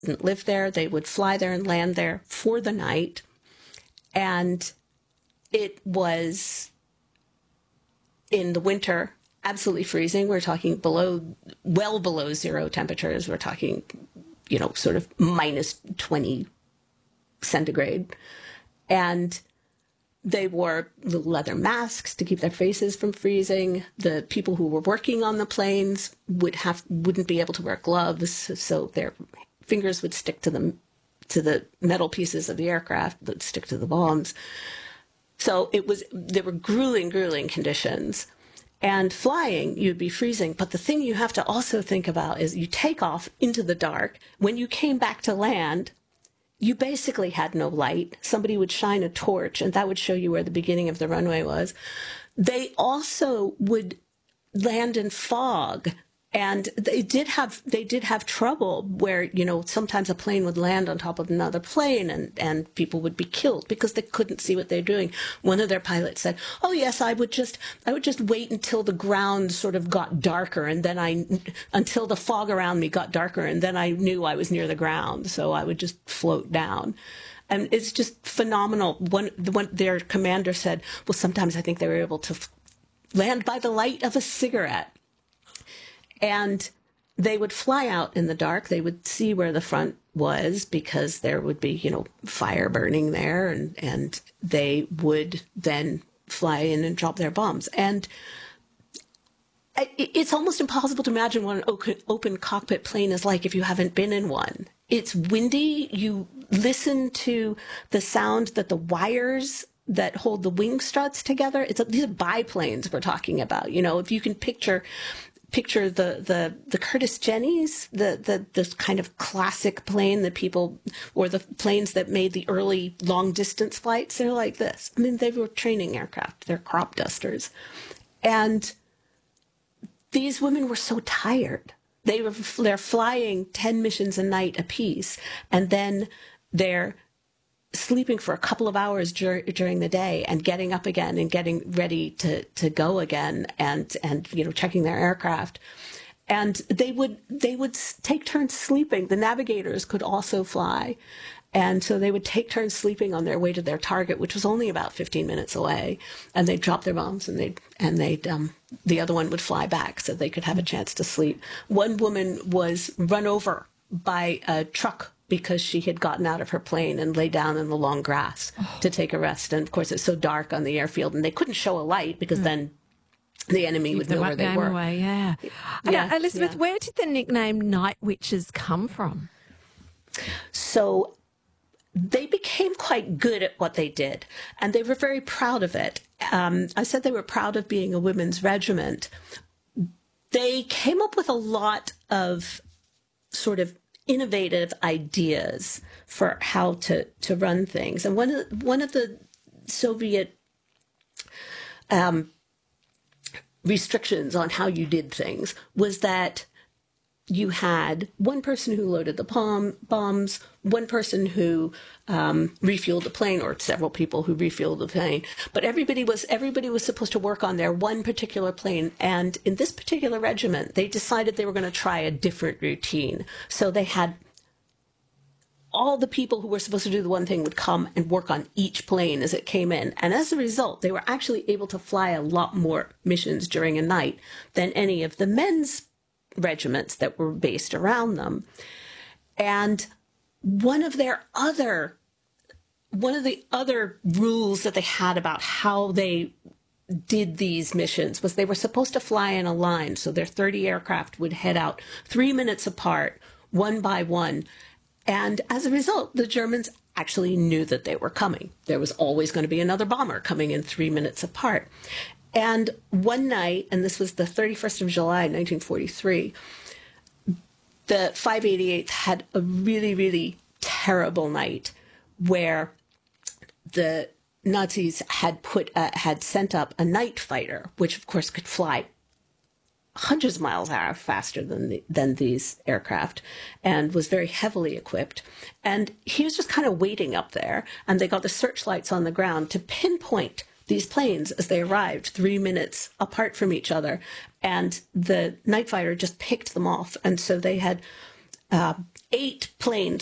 didn't live there. They would fly there and land there for the night. And it was, in the winter, absolutely freezing. We're talking well below zero temperatures. We're talking, sort of minus 20 centigrade. And they wore little leather masks to keep their faces from freezing. The people who were working on the planes wouldn't be able to wear gloves, so their fingers would stick to the metal pieces of the aircraft, that stick to the bombs. So there were grueling conditions. And flying, you'd be freezing. But the thing you have to also think about is you take off into the dark. When you came back to land, you basically had no light. Somebody would shine a torch, and that would show you where the beginning of the runway was. They also would land in fog, and they did have trouble where, sometimes a plane would land on top of another plane, and people would be killed because they couldn't see what they're doing. One of their pilots said, "Oh yes, I would just wait until the ground sort of got darker, and then until the fog around me got darker, and then I knew I was near the ground, so I would just float down." And it's just phenomenal. Their commander said, "Well, sometimes I think they were able to land by the light of a cigarette." And they would fly out in the dark. They would see where the front was because there would be, fire burning there, and they would then fly in and drop their bombs. And it's almost impossible to imagine what an open cockpit plane is like if you haven't been in one. It's windy. You listen to the sound that the wires that hold the wing struts together. These are biplanes we're talking about. If you can picture the Curtiss Jennies, the kind of classic plane that people, or the planes that made the early long distance flights, they're like this. I mean, they were training aircraft. They're crop dusters. And these women were so tired. They're flying 10 missions a night apiece, and then they're sleeping for a couple of hours during the day and getting up again and getting ready to go again and checking their aircraft. And they would take turns sleeping. The navigators could also fly. And so they would take turns sleeping on their way to their target, which was only about 15 minutes away. And they'd drop their bombs, and the other one would fly back so they could have a chance to sleep. One woman was run over by a truck because she had gotten out of her plane and lay down in the long grass to take a rest. And of course, it's so dark on the airfield, and they couldn't show a light because then the enemy would know where they were. Away, yeah. Elizabeth, where did the nickname Night Witches come from? So they became quite good at what they did, and they were very proud of it. I said they were proud of being a women's regiment. They came up with a lot of sort of innovative ideas for how to run things. And one of the Soviet restrictions on how you did things was that you had one person who loaded the bombs, one person who refueled the plane, or several people who refueled the plane. But everybody was supposed to work on their one particular plane. And in this particular regiment, they decided they were going to try a different routine. So they had all the people who were supposed to do the one thing would come and work on each plane as it came in. And as a result, they were actually able to fly a lot more missions during a night than any of the men's regiments that were based around them. And one of the other rules that they had about how they did these missions was they were supposed to fly in a line. So their 30 aircraft would head out 3 minutes apart, one by one. And as a result, the Germans actually knew that they were coming. There was always going to be another bomber coming in 3 minutes apart. And one night, and this was the 31st of July, 1943, the 588th had a really, really terrible night where the Nazis had sent up a night fighter, which of course could fly hundreds of miles an hour faster than these aircraft, and was very heavily equipped. And he was just kind of waiting up there, and they got the searchlights on the ground to pinpoint these planes as they arrived 3 minutes apart from each other. And the night fighter just picked them off. And so they had 8 planes